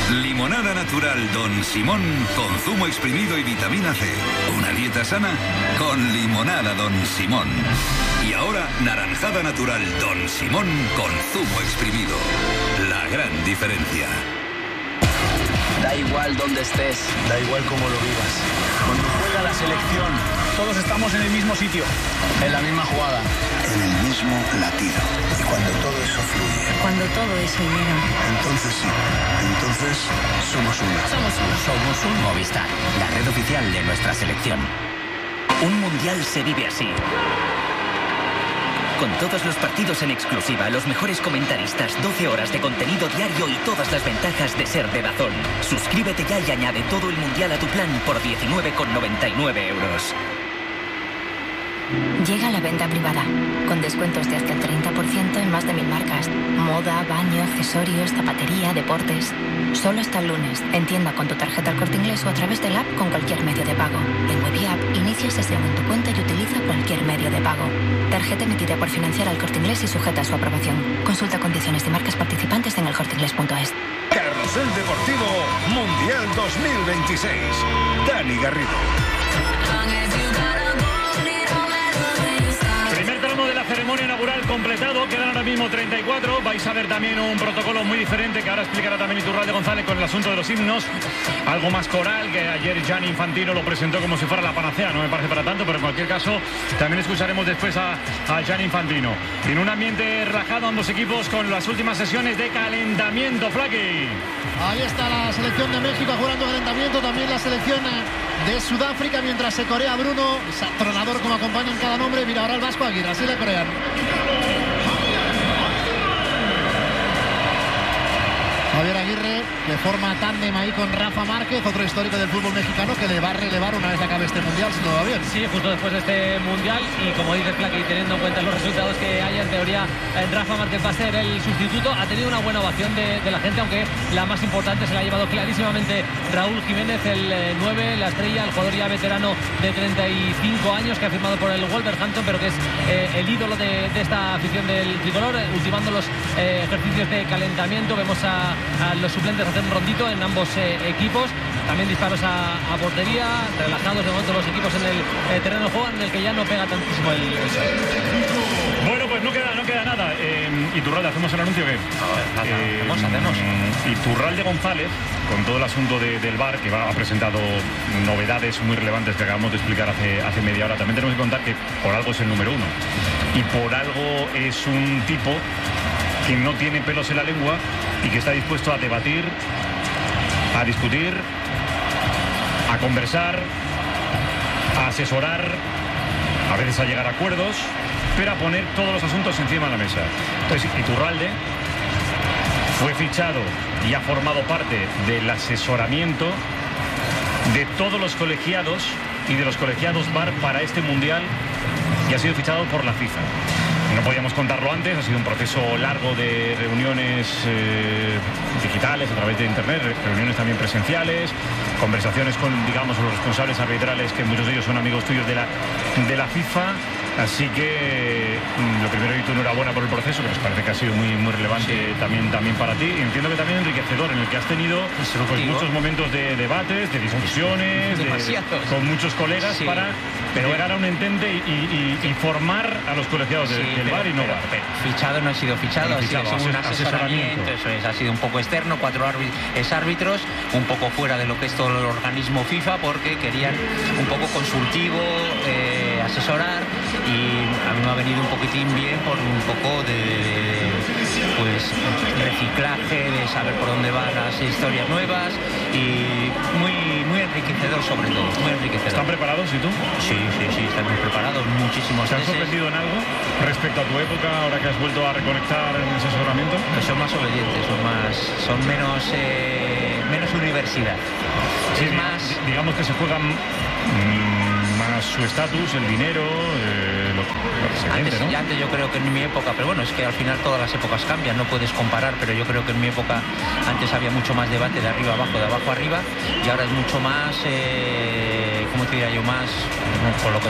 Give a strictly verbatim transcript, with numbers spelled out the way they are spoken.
Limonada natural Don Simón con zumo exprimido y vitamina C. Una dieta sana con limonada Don Simón. Y ahora naranjada natural Don Simón con zumo exprimido. La gran diferencia. Da igual donde estés, da igual cómo lo vivas. Cuando juega la selección, todos estamos en el mismo sitio, en la misma jugada, en el mismo latido. Y cuando todo eso fluye, cuando todo eso llega, entonces sí, entonces somos uno. Somos uno. Somos un Movistar, la red oficial de nuestra selección. Un mundial se vive así. Con todos los partidos en exclusiva, los mejores comentaristas, doce horas de contenido diario y todas las ventajas de ser de DAZN. Suscríbete ya y añade todo el mundial a tu plan por diecinueve con noventa y nueve euros. Llega la venta privada, con descuentos de hasta el treinta por ciento en más de mil marcas. Moda, baño, accesorios, zapatería, deportes. Solo hasta el lunes, en tienda con tu tarjeta El Corte Inglés o a través del app con cualquier medio de pago. En Web y App, inicia sesión en tu cuenta y utiliza cualquier medio de pago. Tarjeta emitida por financiar al Corte Inglés y sujeta a su aprobación. Consulta condiciones y marcas participantes en el corte inglés punto es. Carrusel Deportivo Mundial dos mil veintiséis. Dani Garrido. De la ceremonia inaugural completado, quedan ahora mismo treinta y cuatro. Vais a ver también un protocolo muy diferente que ahora explicará también Iturralde González con el asunto de los himnos, algo más coral, que ayer Gianni Infantino lo presentó como si fuera la panacea. No me parece para tanto, pero en cualquier caso también escucharemos después a, a Gianni Infantino en un ambiente relajado, ambos equipos con las últimas sesiones de calentamiento. Flaky, ahí está la selección de México jugando calentamiento, también la selección de Sudáfrica, mientras se corea Bruno, es atronador como acompaña en cada nombre. Mira ahora el vasco Aguirre, así le corean. Javier Aguirre, que forma tándem ahí con Rafa Márquez, otro histórico del fútbol mexicano que le va a relevar una vez acabe este mundial, si todo va bien. Sí, justo después de este mundial, y como dice Flaky, teniendo en cuenta los resultados que hay, en teoría Rafa Márquez va a ser el sustituto. Ha tenido una buena ovación de, de la gente, aunque la más importante se la ha llevado clarísimamente Raúl Jiménez, el eh, nueve, la estrella, el jugador ya veterano de treinta y cinco años que ha firmado por el Wolverhampton, pero que es eh, el ídolo de, de esta afición del tricolor, eh, ultimando los eh, ejercicios de calentamiento. Vemos a a los suplentes hacer un rondito en ambos eh, equipos, también disparos a, a portería, relajados de momento los equipos en el eh, terreno de juego, en el que ya no pega tantísimo el, el sol. Bueno, pues no queda, no queda nada. Eh, Iturralde, ¿hacemos el anuncio o qué? Ah, eh, hacemos, hacemos. Iturralde González, con todo el asunto de, del V A R, que va, ha presentado novedades muy relevantes que acabamos de explicar hace, hace media hora. También tenemos que contar que por algo es el número uno. Y por algo es un tipo que no tiene pelos en la lengua y que está dispuesto a debatir, a discutir, a conversar, a asesorar, a veces a llegar a acuerdos, pero a poner todos los asuntos encima de la mesa. Entonces, Iturralde fue fichado y ha formado parte del asesoramiento de todos los colegiados y de los colegiados V A R para este mundial, y ha sido fichado por la FIFA. No podíamos contarlo antes, ha sido un proceso largo de reuniones eh, digitales a través de internet, reuniones también presenciales, conversaciones con, digamos, los responsables arbitrales, que muchos de ellos son amigos tuyos de la, de la FIFA. Así que lo primero, y tu enhorabuena por el proceso, que nos parece que ha sido muy, muy relevante, sí, también, también para ti, y entiendo que también enriquecedor, en el que has tenido pues, muchos momentos de debates, de discusiones, de, con muchos colegas, sí, para pero llegar a un entente y, y, y formar a los colegiados, sí, del, del V A R y no V A R. Pero fichado no ha sido fichado, ha sido un asesoramiento, asesoramiento, eso es, ha sido un poco externo, cuatro árbitros, un poco fuera de lo que es todo el organismo FIFA, porque querían un poco consultivo, eh, asesorar, y a mí me ha venido un poquitín bien por un poco de, de, de pues reciclaje, de saber por dónde van las historias nuevas, y muy muy enriquecedor, sobre todo, muy enriquecedor. ¿Están preparados y tú? Sí, sí, sí, están muy preparados, muchísimos. ¿Te has sorprendido en algo respecto a tu época, ahora que has vuelto a reconectar en el asesoramiento? Pues son más obedientes, son más, son menos eh, menos universidad. Sí, es más, digamos que se juegan mmm, más su estatus, el dinero, eh, lo, lo antes, ¿no? antes yo creo que en mi época, pero bueno, es que al final todas las épocas cambian, no puedes comparar, pero yo creo que en mi época antes había mucho más debate de arriba abajo, de abajo arriba, y ahora es mucho más, eh, ¿cómo te diría yo? Más, por lo que